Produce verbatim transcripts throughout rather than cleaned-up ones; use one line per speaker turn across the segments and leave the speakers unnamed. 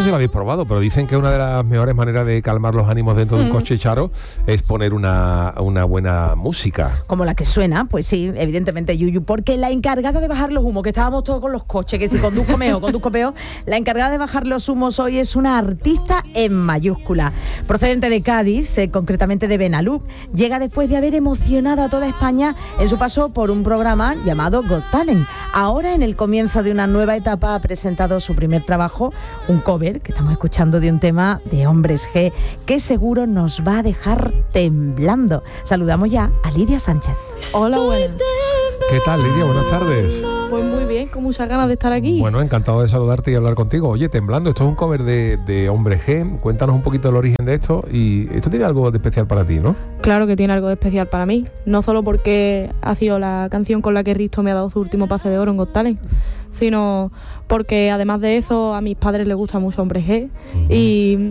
si lo habéis probado, pero dicen que una de las mejores maneras de calmar los ánimos dentro de un coche, Charo, es poner una, una buena música.
Como la que suena, pues sí, evidentemente, Yuyu, porque la encargada de bajar los humos, que estábamos todos con los coches, que si conduzco mejor, conduzco peor, la encargada de bajar los humos hoy es una artista en mayúscula. Procedente de Cádiz, eh, concretamente de Benalú, llega después de haber emocionado a toda España en su paso por un programa llamado Got Talent. Ahora, en el comienzo de una nueva etapa, ha presentado su primer trabajo, un cover que estamos escuchando de un tema de Hombres G, que seguro nos va a dejar temblando. Saludamos ya a Lidia Sánchez.
Hola, buenas.
¿Qué tal, Lidia? Buenas tardes.
Pues muy bien, con muchas ganas de estar aquí.
Bueno, encantado de saludarte y hablar contigo. Oye, Temblando, esto es un cover de, de Hombres G. Cuéntanos un poquito el origen de esto, y esto tiene algo de especial para ti, ¿no?
Claro que tiene algo de especial para mí, no solo porque ha sido la canción con la que Risto me ha dado su último pase de oro en Got Talent, sino porque además de eso a mis padres les gusta mucho Hombres G y,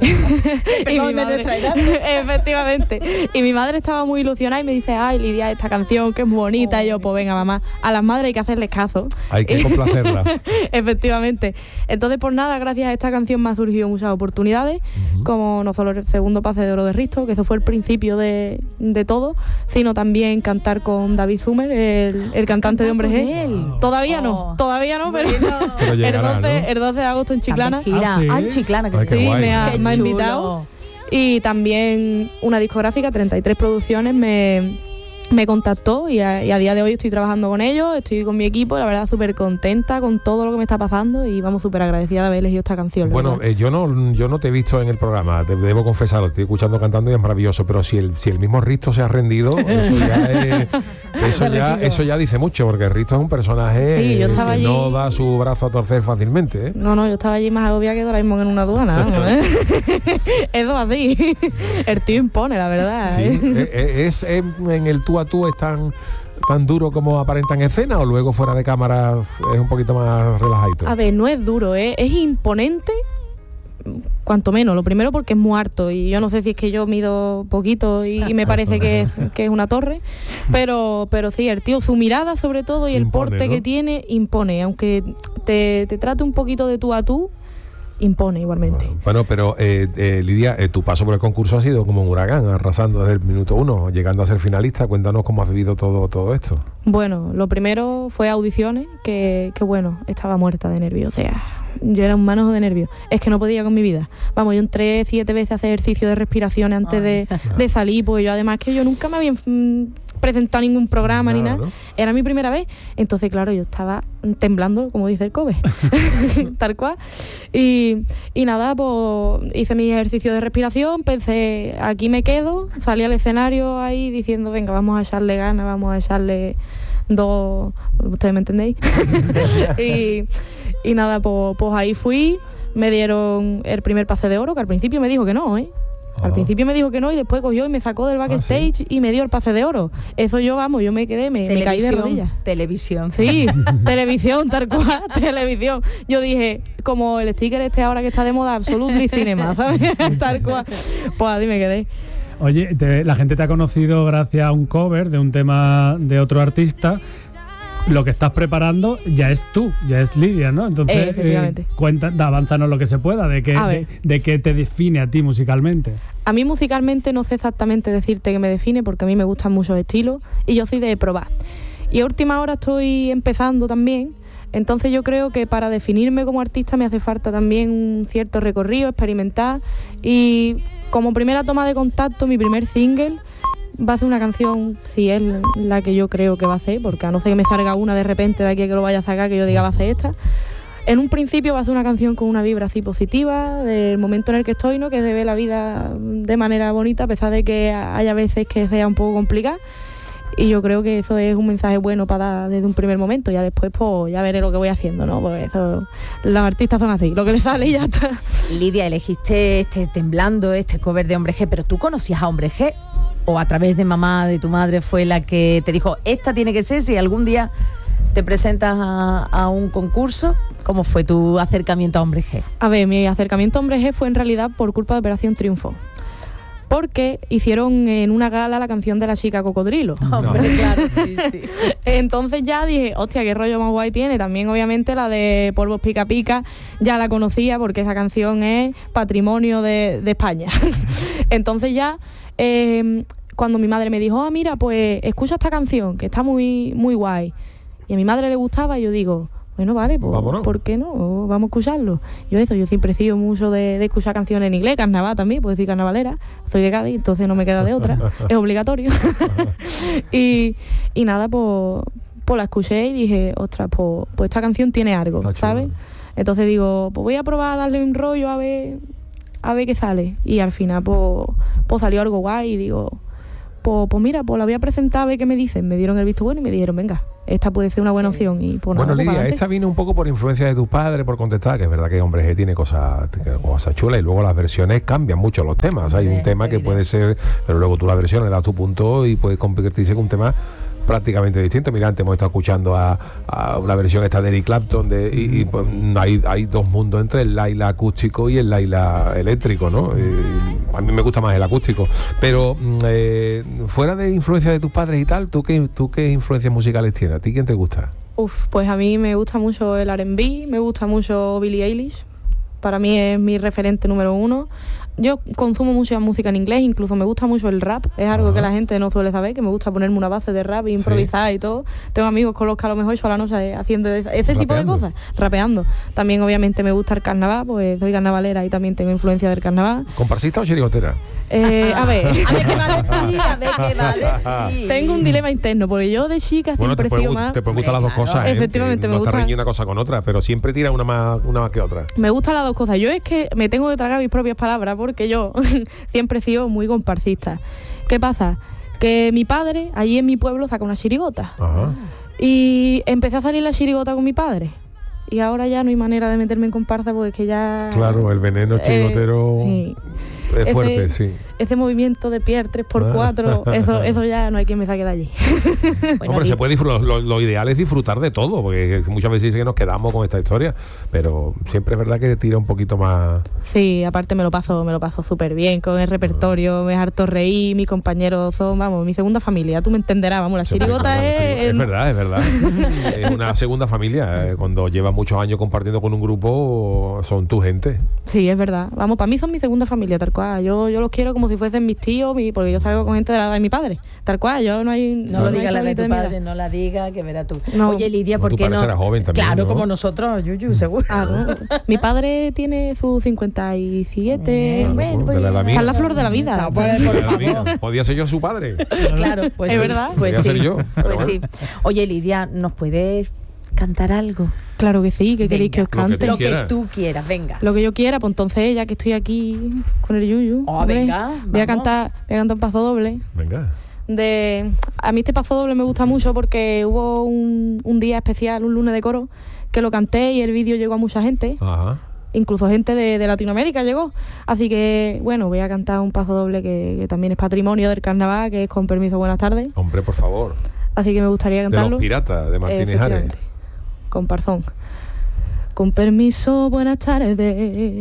y mi madre, efectivamente, y mi madre estaba muy ilusionada y me dice: ay, Lidia, esta canción que es muy bonita. Oh, y yo, pues venga, mamá, a las madres hay que hacerles caso,
hay que complacerlas.
Efectivamente. Entonces, por nada, gracias a esta canción me han surgido muchas oportunidades, uh-huh. como no solo el segundo pase de oro de Risto, que eso fue el principio de, de todo, sino también cantar con David Sumer, el, el cantante de Hombres G. Todavía oh. no, todavía no, pero, pero llegará, el, doce, ¿no? el doce de agosto en Chiclana.
Ah, ¿sí? Ah, en Chiclana, que
Ay, sí,
guay.
me ha, me ha invitado. Y también una discográfica, treinta y tres Producciones, me, me contactó y a, y a día de hoy estoy trabajando con ellos, estoy con mi equipo, la verdad súper contenta con todo lo que me está pasando y vamos súper agradecida de haber elegido esta canción.
Bueno, eh, yo no yo no te he visto en el programa, te debo confesarlo, estoy escuchando cantando y es maravilloso, pero si el si el mismo Risto se ha rendido, eso ya es, eso ya eso ya dice mucho, porque Risto es un personaje
sí, yo estaba
que
allí...
no da su brazo a torcer fácilmente, ¿eh?
No, no, yo estaba allí más agobiada que Doraemon en una aduana, ¿no? Eso así. El tío impone, la verdad.
Sí,
¿eh?
es, es en el tú a tú es tan tan duro como aparenta en escena, o luego fuera de cámara es un poquito más relajadito.
A ver, no es duro, ¿eh? Es imponente, cuanto menos. Lo primero porque es muy harto y yo no sé si es que yo mido poquito y, y me parece que es, que es una torre, pero pero sí, el tío, su mirada sobre todo y el impone, porte, ¿no?, que tiene, impone, aunque te, te trate un poquito de tú a tú, impone igualmente.
Bueno, bueno pero eh, eh, Lidia, eh, tu paso por el concurso ha sido como un huracán, arrasando desde el minuto uno, llegando a ser finalista. Cuéntanos cómo has vivido todo, todo esto.
Bueno, lo primero fue audiciones, que, que bueno, estaba muerta de nervios, o sea, yo era un manojo de nervios, es que no podía con mi vida. Vamos, yo entré siete veces a hacer ejercicio de respiración antes de, de salir, pues yo además que yo nunca me había mmm, presentado ningún programa, nada, ni nada, ¿no? Era mi primera vez, entonces claro, yo estaba temblando, como dice el cover, tal cual, y, y nada, pues hice mi ejercicio de respiración, pensé, aquí me quedo, salí al escenario ahí diciendo, venga, vamos a echarle ganas, vamos a echarle dos, ustedes me entendéis, y, y nada, pues, pues ahí fui, me dieron el primer pase de oro, que al principio me dijo que no, ¿eh? Al principio me dijo que no y después cogió y me sacó del backstage, ah, ¿sí?, y me dio el pase de oro. Eso yo, vamos, yo me quedé, me, me caí de rodillas.
Televisión.
Sí, televisión, tal cual, televisión. Yo dije, como el sticker este ahora que está de moda, Absolutely Cinema, ¿sabes? Tal cual. Pues así me quedé.
Oye, te, la gente te ha conocido gracias a un cover de un tema de otro artista. Lo que estás preparando ya es tú, ya es Lidia, ¿no? Entonces,
eh, efectivamente.
Eh, cuenta, avánzanos lo que se pueda, de qué de, de qué te define a ti musicalmente.
A mí musicalmente no sé exactamente decirte qué me define, porque a mí me gustan muchos estilos y yo soy de probar. Y a última hora estoy empezando también, entonces yo creo que para definirme como artista me hace falta también un cierto recorrido, experimentar, y como primera toma de contacto, mi primer single va a ser una canción, si es la que yo creo que va a ser, porque a no ser que me salga una de repente de aquí que lo vaya a sacar, que yo diga va a ser esta. En un principio va a ser una canción con una vibra así positiva, del momento en el que estoy, ¿no?, que se ve la vida de manera bonita, a pesar de que haya veces que sea un poco complicada. Y yo creo que eso es un mensaje bueno para dar desde un primer momento. Ya después, pues, ya veré lo que voy haciendo, ¿no? Porque eso, los artistas son así, lo que les sale y ya está.
Lidia, elegiste este Temblando, este cover de Hombres G, pero ¿tú conocías a Hombres G? ¿O a través de mamá, de tu madre, fue la que te dijo, esta tiene que ser, si algún día te presentas a, a un concurso? ¿Cómo fue tu acercamiento a Hombres G?
A ver, mi acercamiento a Hombres G fue en realidad por culpa de Operación Triunfo. porque hicieron en una gala la canción de la chica cocodrilo.
Hombre, claro, sí, sí.
Entonces ya dije, hostia, qué rollo más guay tiene. También obviamente la de Polvos Pica Pica ya la conocía porque esa canción es patrimonio de, de España. Entonces ya eh, cuando mi madre me dijo, ah, mira, pues escucha esta canción que está muy, muy guay, y a mi madre le gustaba, y yo digo, bueno, vale, pues
Vámonos.
¿por qué no? Vamos a escucharlo. Yo eso, yo siempre he sido mucho de, de escuchar canciones en inglés, carnaval también, puedo decir carnavalera, soy de Cádiz, entonces no me queda de otra, es obligatorio. y, y nada, pues, pues la escuché y dije, ostras, pues, pues esta canción tiene algo,
Está
¿sabes?
chulo.
Entonces digo, pues voy a probar a darle un rollo a ver, a ver qué sale. Y al final, pues, pues salió algo guay y digo, pues, pues mira, pues la voy a presentar a ver qué me dicen. Me dieron el visto bueno y me dijeron, venga, esta puede ser una buena opción. Y pues
Bueno,
nada, pues
Lidia,
pa'lante.
esta vino un poco por influencia de tus padres, por contestar, que es verdad que Hombre G tiene cosas, cosas chulas, y luego las versiones cambian mucho los temas. Hay un
Hombre,
tema que
Lidia.
puede ser, pero luego tú la versión le das tu punto y puede convertirse en un tema prácticamente distinto. Mira, antes hemos estado escuchando a, a una versión esta de Eric Clapton de, y, y pues, hay, hay dos mundos entre el Laila acústico y el Laila eléctrico, ¿no? Y a mí me gusta más el acústico, pero mm, eh, fuera de influencia de tus padres y tal, ¿tú qué, tú qué influencias musicales tienes? ¿A ti quién te gusta?
Uf, pues a mí me gusta mucho el R and B, me gusta mucho Billie Eilish. Para mí es mi referente número uno. Yo consumo mucha música en inglés, incluso me gusta mucho el rap. Es algo
Ajá.
que la gente no suele saber, que me gusta ponerme una base de rap e improvisar
Sí.
y todo. Tengo amigos con los que a lo mejor yo a la noche haciendo ese tipo de
Rapeando.
cosas, rapeando. También obviamente me gusta el carnaval, pues soy carnavalera y también tengo influencia del carnaval.
¿Comparsista o chirigotera?
Eh, a ver,
A ver qué va a decir, a ver qué va a decir.
tengo un dilema interno, porque yo de chica
Bueno,
siempre
te
he
pueden
sido
gu-
más...
te pueden gustar las dos
Claro.
cosas, ¿eh?
Efectivamente,
Que
me
no está
gusta-
reñida una cosa con otra, pero siempre tira una más, una más que otra.
Me gustan las dos cosas. Yo es que me tengo que tragar mis propias palabras porque yo siempre he sido muy comparsista. ¿Qué pasa? Que mi padre, allí en mi pueblo, saca una chirigota.
Ajá.
Y empecé a salir la chirigota con mi padre. Y ahora ya no hay manera de meterme en comparsa porque es que ya...
Claro, el veneno
Eh,
chirigotero
sí.
es
Ese-
fuerte, sí.
Ese movimiento de pie tres por cuatro, eso, eso ya no hay quien me saque de allí.
Bueno,
Hombre,
Lidia.
se puede disfrutar, lo, lo ideal es disfrutar de todo, porque muchas veces dice que nos quedamos con esta historia, pero siempre es verdad que tira un poquito más.
Sí, aparte me lo paso, me lo paso súper bien con el repertorio, me harto reír, mis compañeros son, vamos, mi segunda familia, tú me entenderás, vamos, la chirigota es...
Es verdad, es verdad. Es una segunda familia. eh, Cuando llevas muchos años compartiendo con un grupo, son tu gente.
Sí, es verdad. Vamos, para mí son mi segunda familia, tal cual. Yo, yo los quiero como si fuesen mis tíos, mi- porque yo salgo con gente de la edad de mi padre. Tal cual, yo no hay...
No lo
hay
diga la de
chavalito
tu
mi
padre,
edad.
no la diga, que verás tú.
No.
Oye, Lidia,
No,
¿por
tu
qué
padre
no?
será joven también,
Claro,
¿no?
como nosotros, Yuyu, seguro.
Claro. Mi padre tiene sus cincuenta y siete.
Claro,
bueno,
de la edad mía.
Está en la flor de la vida.
Claro, pues, por
De la edad mía.
favor.
Podía ser yo su padre.
Claro, pues
Es
sí,
verdad.
pues
Podría
sí,
ser yo, pero
pues sí. Oye, Lidia, ¿nos puedes cantar algo?
Claro que sí, que queréis que os
Lo que
cante.
tú
Lo que
quieras.
tú quieras, venga.
Lo que yo quiera, pues entonces, ya que estoy aquí con el yuyu,
Oh,
hombre,
venga,
voy a
vamos.
cantar, voy a cantar un paso doble.
Venga.
De, a mí este paso doble me gusta mucho porque hubo un, un día especial, un lunes de coro, que lo canté y el vídeo llegó a mucha gente,
Ajá.
incluso gente de, de Latinoamérica llegó. Así que, bueno, voy a cantar un paso doble que, que también es patrimonio del carnaval, que es Con permiso, buenas tardes.
Hombre, por favor.
Así que me gustaría
De
cantarlo.
los piratas, de Martínez Ares.
Efectivamente. Con Parzón. Con permiso, buenas tardes.